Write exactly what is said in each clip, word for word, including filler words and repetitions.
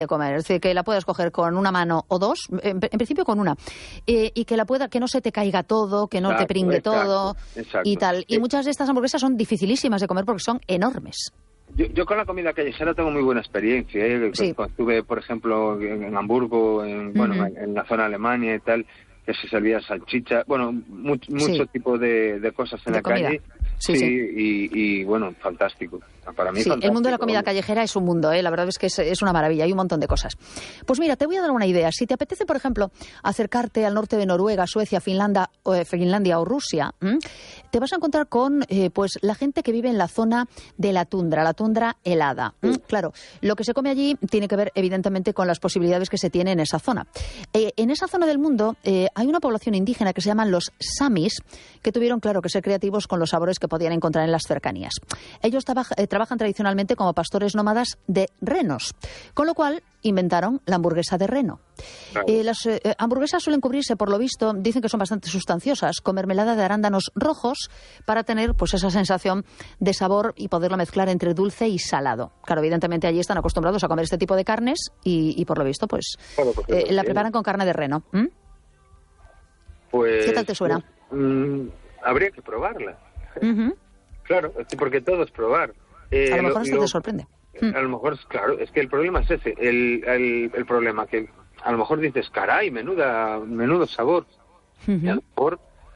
de comer, es decir, que la puedas coger con una mano o dos, en, en principio con una, eh, y que la pueda, que no se te caiga todo, que no exacto, te pringue exacto, todo exacto. y tal. Y sí. Muchas de estas hamburguesas son dificilísimas de comer porque son enormes. Yo, yo con la comida callejera tengo muy buena experiencia, ¿eh? Sí. Cuando estuve, por ejemplo, en, en Hamburgo, en, bueno, uh-huh. en, en la zona de Alemania y tal, que se servía salchicha, bueno, much, mucho sí. tipo de, de cosas en de la comida. Calle. Sí, sí, sí. Y, y bueno, fantástico. Para mí sí, fantástico. El mundo de la comida callejera es un mundo, ¿eh? La verdad es que es, es una maravilla, hay un montón de cosas. Pues mira, te voy a dar una idea. Si te apetece, por ejemplo, acercarte al norte de Noruega, Suecia, Finlandia, o, eh, Finlandia o Rusia, ¿m? te vas a encontrar con eh, pues la gente que vive en la zona de la tundra, la tundra helada. Sí. Claro, lo que se come allí tiene que ver, evidentemente, con las posibilidades que se tiene en esa zona. Eh, en esa zona del mundo eh, hay una población indígena que se llaman los samis, que tuvieron, claro, que ser creativos con los sabores que podían encontrar en las cercanías. Ellos trabaja, eh, trabajan tradicionalmente como pastores nómadas de renos, con lo cual inventaron la hamburguesa de reno. Claro. Eh, las eh, hamburguesas suelen cubrirse, por lo visto, dicen que son bastante sustanciosas, con mermelada de arándanos rojos para tener pues esa sensación de sabor y poderlo mezclar entre dulce y salado. Claro, evidentemente allí están acostumbrados a comer este tipo de carnes y, y por lo visto, pues claro, eh, la preparan con carne de reno. ¿Mm? Pues, ¿qué tal te suena? Mm, habría que probarla. Uh-huh. Claro, porque todo es probar. Eh, a lo mejor lo, esto lo, te sorprende. A lo mejor, claro, es que el problema es ese. El, el, el problema que a lo mejor dices, caray, menuda, menudo sabor. Uh-huh. Y a lo mejor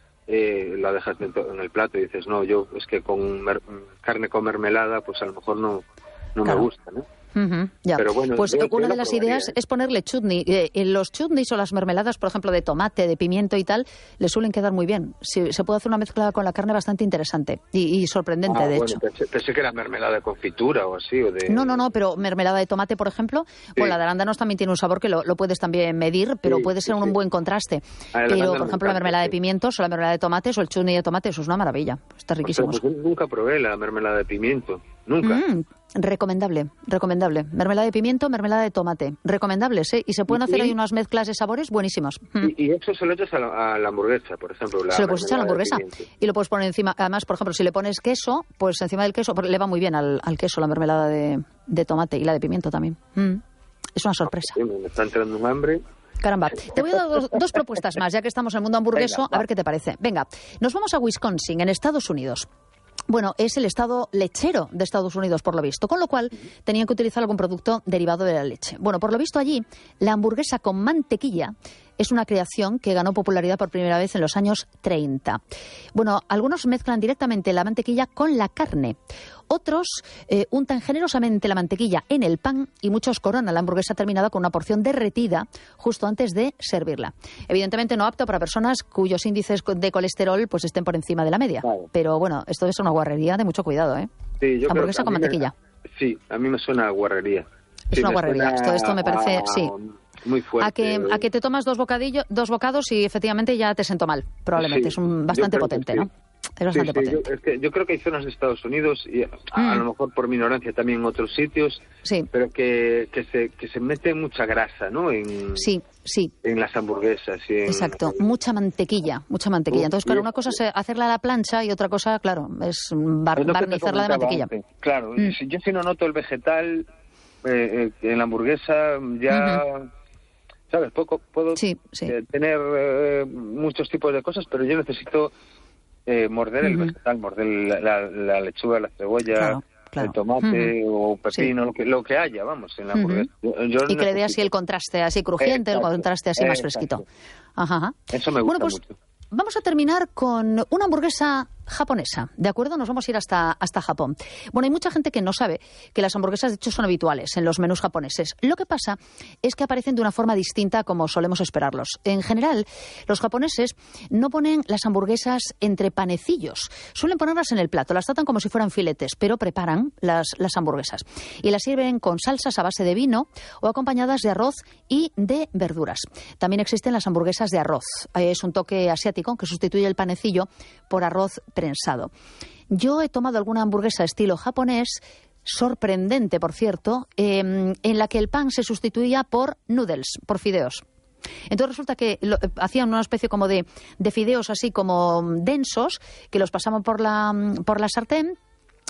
eh, la dejas dentro, en el plato y dices, no, yo es que con mer, carne con mermelada, pues a lo mejor no, no claro. me gusta, ¿no? Uh-huh, ya. Pero bueno, pues yo, una yo de las probaría, ideas ¿eh? es ponerle chutney. Eh, en los chutneys o las mermeladas, por ejemplo, de tomate, de pimiento y tal, le suelen quedar muy bien. Si, se puede hacer una mezcla con la carne bastante interesante y, y sorprendente, ah, de bueno, hecho. Pensé, pensé que era mermelada de confitura o así. O de... No, no, no, pero mermelada de tomate, por ejemplo, sí. Bueno, la de arándanos también tiene un sabor que lo, lo puedes también medir, pero sí, puede ser sí, un sí. buen contraste. Ah, pero, por ejemplo, la mermelada sí. de pimientos o la mermelada de tomates o el chutney de tomate, eso es una maravilla. Está riquísimo. O sea, pues nunca probé la mermelada de pimiento, nunca. Mm. Recomendable, recomendable. Mermelada de pimiento, mermelada de tomate. Recomendables, ¿eh? Y se pueden hacer ahí unas mezclas de sabores buenísimas. Y, y eso se lo echas a la, a la hamburguesa, por ejemplo. La se lo puedes echar a la hamburguesa. Y lo puedes poner encima. Además, por ejemplo, si le pones queso, pues encima del queso le va muy bien al, al queso la mermelada de, de tomate y la de pimiento también. Mm. Es una sorpresa. Sí, me está entrando un hambre. Caramba, te voy a dar dos, dos propuestas más, ya que estamos en el mundo hamburgueso. Venga, a ver qué te parece. Venga, nos vamos a Wisconsin, en Estados Unidos. Bueno, es el estado lechero de Estados Unidos, por lo visto, con lo cual tenían que utilizar algún producto derivado de la leche. Bueno, por lo visto allí, la hamburguesa con mantequilla es una creación que ganó popularidad por primera vez en los años treinta. Bueno, algunos mezclan directamente la mantequilla con la carne. Otros eh, untan generosamente la mantequilla en el pan y muchos coronan la hamburguesa terminada con una porción derretida justo antes de servirla. Evidentemente no apto para personas cuyos índices de colesterol pues estén por encima de la media. Claro. Pero bueno, esto es una guarrería de mucho cuidado, ¿eh? Sí, yo hamburguesa creo que con mantequilla. Me, sí, a mí me suena a guarrería. Es sí, una guarrería. Esto, esto me parece, a, sí. Muy fuerte. A que, a que te tomas dos bocadillos, dos bocados y efectivamente ya te siento mal. Probablemente. Sí, es un bastante potente, sí. ¿no? Es bastante sí, sí, potente. Yo, es que yo creo que hay zonas de Estados Unidos, y a, mm. a lo mejor por mi ignorancia también en otros sitios, sí. pero que, que, se, que se mete mucha grasa, ¿no? En, sí, sí. En las hamburguesas. Y en, exacto, en... mucha mantequilla, mucha mantequilla. Entonces, claro, una cosa es hacerla a la plancha y otra cosa, claro, es bar, es barnizarla de mantequilla. Antes. Claro, mm. si yo si no noto el vegetal eh, eh, en la hamburguesa, ya... Uh-huh. ¿Sabes? Poco, puedo sí, sí. Eh, tener eh, muchos tipos de cosas, pero yo necesito eh, morder uh-huh. el vegetal, morder la, la, la lechuga, la cebolla, claro, claro. el tomate uh-huh. o pepino, sí. lo, que, lo que haya, vamos, en la hamburguesa. Uh-huh. Yo, yo y necesito... que le dé así el contraste así crujiente, exacto, el contraste así más exacto. fresquito. Ajá, ajá. Eso me gusta bueno, pues, mucho. Vamos a terminar con una hamburguesa japonesa, ¿de acuerdo? Nos vamos a ir hasta, hasta Japón. Bueno, hay mucha gente que no sabe que las hamburguesas, de hecho, son habituales en los menús japoneses. Lo que pasa es que aparecen de una forma distinta como solemos esperarlos. En general, los japoneses no ponen las hamburguesas entre panecillos. Suelen ponerlas en el plato, las tratan como si fueran filetes, pero preparan las, las hamburguesas. Y las sirven con salsas a base de vino o acompañadas de arroz y de verduras. También existen las hamburguesas de arroz. Es un toque asiático que sustituye el panecillo por arroz prensado. Yo he tomado alguna hamburguesa estilo japonés, sorprendente, por cierto, eh, en la que el pan se sustituía por noodles, por fideos. Entonces resulta que lo, hacían una especie como de, de fideos así como densos, que los pasaban por la, por la sartén.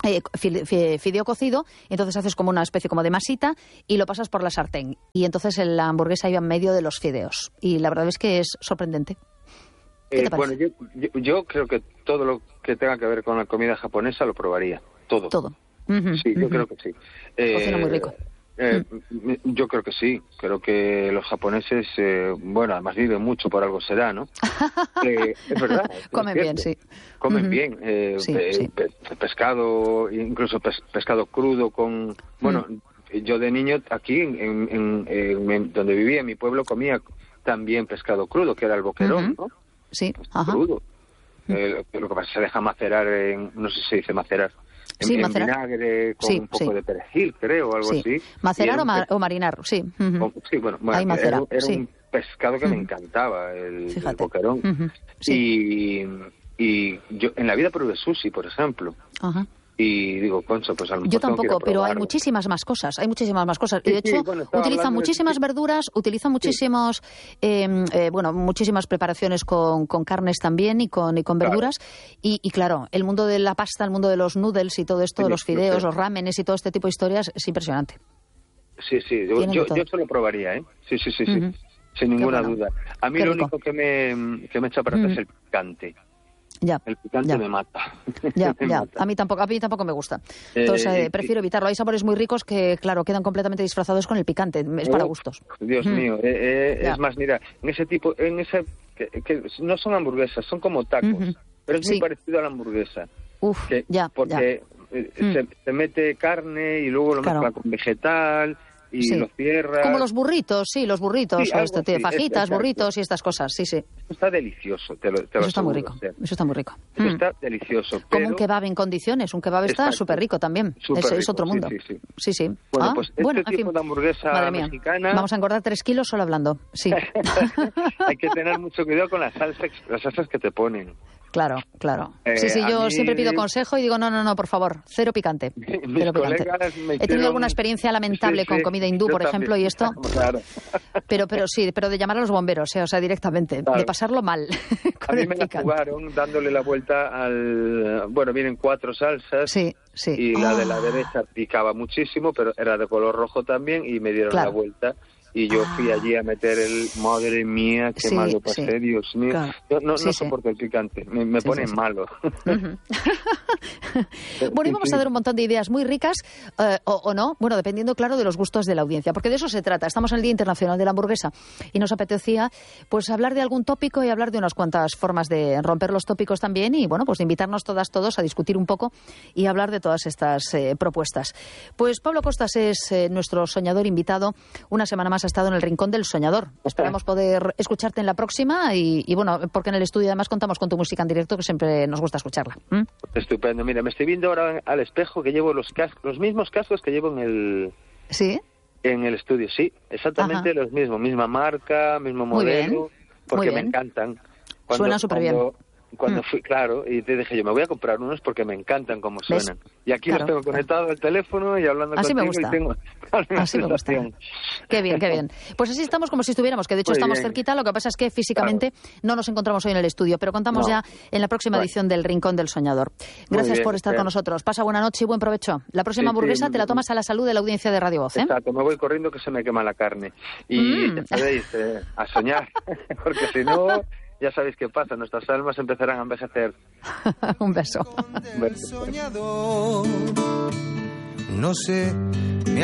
Eh, fideo cocido, y entonces haces como una especie como de masita y lo pasas por la sartén. Y entonces la hamburguesa iba en medio de los fideos. Y la verdad es que es sorprendente. ¿Qué te eh, bueno, yo, yo, yo creo que todo lo que tenga que ver con la comida japonesa lo probaría. Todo. Todo. Uh-huh, sí, uh-huh. Yo creo que sí. Cocina eh, muy rico. Eh, mm. Yo creo que sí. Creo que los japoneses, eh, bueno, además viven mucho, por algo será, ¿no? eh, es verdad. Comen es bien, sí. Comen uh-huh. bien. Eh, sí, pe- sí. Pe- pescado, incluso pes- pescado crudo con... Bueno, uh-huh. yo de niño aquí, en, en, en, en donde vivía, en mi pueblo, comía también pescado crudo, que era el boquerón, uh-huh. ¿no? Sí, ajá. Crudo. Uh-huh. Eh, lo que pasa es que se deja macerar en... No sé si se dice macerar. En, sí, en macerar. vinagre con sí, un poco sí. de perejil, creo, o algo sí. así. Macerar o, ma- o marinar, sí. Uh-huh. Sí, bueno, bueno Ahí macera, era, era sí. un pescado que uh-huh. me encantaba, el, el boquerón. Uh-huh. Sí. Y, y yo en la vida probé sushi, por ejemplo. Ajá. Y digo, concho, pues a lo mejor yo tengo tampoco, que ir a pero hay probarlo. muchísimas más cosas, hay muchísimas más cosas. Y de sí, hecho, sí, bueno, utilizan muchísimas de... verduras, utilizan muchísimos, sí. eh, eh, bueno, muchísimas preparaciones con, con carnes también y con, y con verduras. Claro. Y, y claro, el mundo de la pasta, el mundo de los noodles y todo esto, sí, los fideos, sí. los ramenes y todo este tipo de historias es impresionante. Sí, sí, yo, yo, yo eso lo probaría, ¿eh? Sí, sí, sí, sí, uh-huh. sin ninguna bueno. duda. A mí Qué lo rico. único que me, que me echa para atrás uh-huh. es el picante. Ya, el picante ya. me mata. Ya, me ya. mata. A mí tampoco, a mí tampoco me gusta. Entonces eh, eh, prefiero evitarlo. Hay sabores muy ricos que, claro, quedan completamente disfrazados con el picante. Es para gustos. Dios mm. mío. Eh, eh, es más, mira, en ese tipo, en ese que, que no son hamburguesas, son como tacos, uh-huh. pero es muy sí. parecido a la hamburguesa. Uf, que, ya, porque ya. Eh, mm. se, se mete carne y luego lo claro. mezcla con vegetal. Y sí. lo cierras. Como los burritos, sí, los burritos, sí, o esto, así, fajitas, es, burritos y estas cosas, sí, sí. Eso está delicioso, te lo, te Eso lo está muy rico, hacer. eso está muy rico. Eso mm. está delicioso. Como pero... un kebab en condiciones, un kebab está súper rico también, super es, rico, es otro mundo. Sí, sí. sí. sí, sí. Bueno, ah, pues este bueno, tipo en fin. de hamburguesa Madre mía. mexicana... Vamos a engordar tres kilos solo hablando, sí. Hay que tener mucho cuidado con las salsas, las salsas que te ponen. Claro, claro. Eh, sí, sí, yo mí... siempre pido consejo y digo, no, no, no, por favor, cero picante. Cero picante. Hicieron... He tenido alguna experiencia lamentable sí, con sí, comida hindú, por también. ejemplo, y esto... Claro. Pero, pero sí, pero de llamar a los bomberos, eh, o sea, directamente, claro. de pasarlo mal. A mí me la jugaron dándole la vuelta al... Bueno, vienen cuatro salsas. Sí, sí. Y oh. la de la derecha picaba muchísimo, pero era de color rojo también y me dieron claro. la vuelta. Y yo fui allí a meter el... Madre mía, qué sí, malo pasé, sí. Dios mío. Claro. Yo no, sí, no sí. soporto el picante, me, me sí, pone sí, sí. malo. Uh-huh. Bueno, y vamos a dar un montón de ideas muy ricas, eh, o, o no, bueno, dependiendo, claro, de los gustos de la audiencia, porque de eso se trata. Estamos en el Día Internacional de la Hamburguesa y nos apetecía, pues, hablar de algún tópico y hablar de unas cuantas formas de romper los tópicos también y, bueno, pues de invitarnos todas, todos a discutir un poco y hablar de todas estas eh, propuestas. Pues Pablo Costas es eh, nuestro soñador invitado. Una semana más ha estado en el Rincón del Soñador. Esperamos poder escucharte en la próxima y, y, bueno, porque en el estudio además contamos con tu música en directo, que siempre nos gusta escucharla. ¿Mm? Estupendo. Mira, me estoy viendo ahora al espejo que llevo los cascos, los mismos cascos que llevo en el... ¿Sí? En el estudio, sí. Exactamente Ajá. los mismos. Misma marca, mismo Muy modelo. Bien. Porque Muy me bien. encantan. Cuando, Suenan súper bien. Cuando fui, claro, y te dije yo, me voy a comprar unos porque me encantan cómo suenan. ¿Ves? Y aquí Claro. los tengo conectados al teléfono y hablando Así contigo me gusta. y tengo Así me gusta. Qué bien, qué bien. Pues así estamos como si estuviéramos, que de hecho Muy estamos bien. cerquita, lo que pasa es que físicamente Claro. no nos encontramos hoy en el estudio, pero contamos No. ya en la próxima Bueno. edición del Rincón del Soñador. Gracias bien, por estar bien. con nosotros. Pasa buena noche y buen provecho. La próxima Sí, sí, hamburguesa te la mm, tomas a la salud de la audiencia de Radio Voz, ¿eh? Exacto, me voy corriendo que se me quema la carne. Y Mm. ya sabéis, eh, a soñar, porque si no, ya sabéis qué pasa, nuestras almas empezarán a envejecer. Un beso. Un beso. Soñador, no sé